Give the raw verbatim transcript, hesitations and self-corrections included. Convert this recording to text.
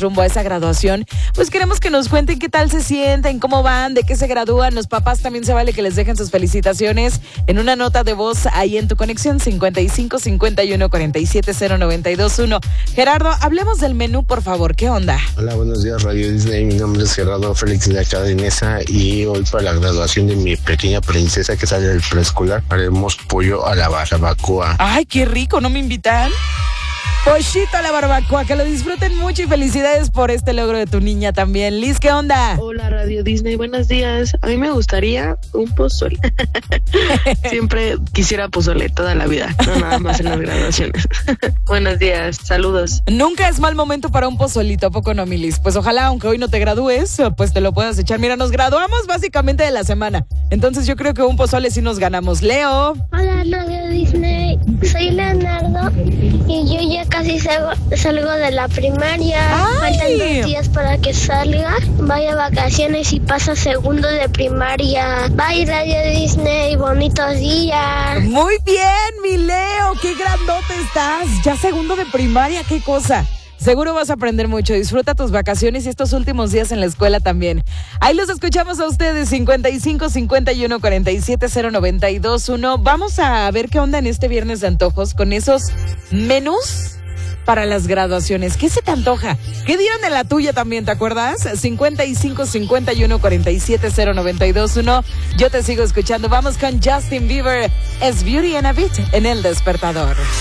rumbo a esa graduación, pues queremos que nos cuenten qué tal se sienten, cómo van, de qué se gradúan. Los papás también se vale que les dejen sus felicitaciones en una nota de voz ahí en tu conexión cincuenta y cinco cincuenta y uno cuarenta y siete cero noventa y dos uno. Gerardo, hablemos del menú, por favor. ¿Qué onda? Hola, buenos días, Radio Disney. Mi nombre es Gerardo Félix de acá de Nesa y hoy para la graduación de mi pequeña princesa que sale del preescolar haremos pollo a la barbacoa. Ay, qué rico, ¿no me invitan? Pollito a la barbacoa, que lo disfruten mucho y felicidades por este logro de tu niña también. Liz, ¿qué onda? Hola, Radio Disney, buenos días. A mí me gustaría un pozole. Siempre quisiera pozole toda la vida, no nada más en las graduaciones. Buenos días, saludos. Nunca es mal momento para un pozolito, ¿a poco no, mi Liz? Pues ojalá, aunque hoy no te gradúes, pues te lo puedas echar. Mira, nos graduamos básicamente de la semana. Entonces yo creo que un pozole sí nos ganamos. Leo. Hola, Radio Disney. Soy Leonardo y yo ya casi salgo, salgo de la primaria. ¡Ay! Faltan dos días para que salga. Vaya vacaciones y pasa segundo de primaria. Bye, Radio Disney. Bonitos días. Muy bien, mi Leo. Qué grandote estás. Ya segundo de primaria, qué cosa. Seguro vas a aprender mucho. Disfruta tus vacaciones y estos últimos días en la escuela también. Ahí los escuchamos a ustedes, cincuenta y cinco cincuenta y uno cuarenta y siete cero noventa y dos uno. Vamos a ver qué onda en este viernes de antojos con esos menús para las graduaciones. ¿Qué se te antoja? ¿Qué dieron en la tuya también, te acuerdas? cincuenta y cinco cincuenta y uno cuarenta y siete cero noventa y dos uno. Yo te sigo escuchando. Vamos con Justin Bieber. Es Beauty and a Beat en El Despertador.